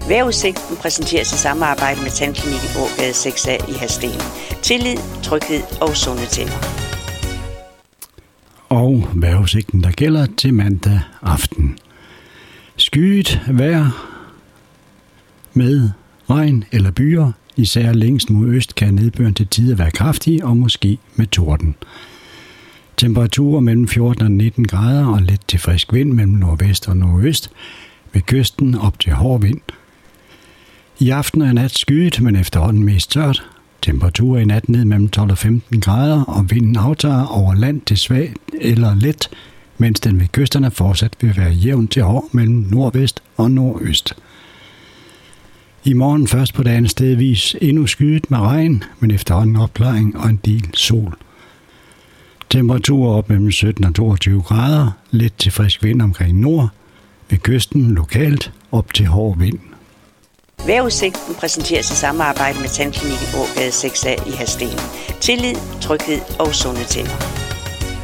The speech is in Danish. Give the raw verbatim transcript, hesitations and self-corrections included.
Vejrudsigten præsenteres i samarbejde med Tandklinikken Ågade seks A i Hadsten. Tillid, tryghed og sunde tænder. Og vejrudsigten, der gælder til mandag aften. Skyet vejr med regn eller byer. Især længst mod øst kan nedbøren til tider være kraftig og måske med torden. Temperaturer mellem fjorten og nitten grader og let til frisk vind mellem nordvest og nordøst. Ved kysten op til hård vind. I aften er nat skyet, men efterhånden mest tørt. Temperaturer i nat ned mellem tolv og femten grader, og vinden aftager over land til svag eller let, mens den ved kysterne fortsat vil være jævn til hård mellem nordvest og nordøst. I morgen først på dagen stedvis endnu skyet med regn, men efterhånden opklaring og en del sol. Temperaturer op mellem sytten og toogtyve grader, let til frisk vind omkring nord, ved kysten lokalt op til hård vind. Vejrudsigten præsenteres i samarbejde med Tandklinikken Ågade seks A i Hadsten. Tillid, tryghed og sunde tænder.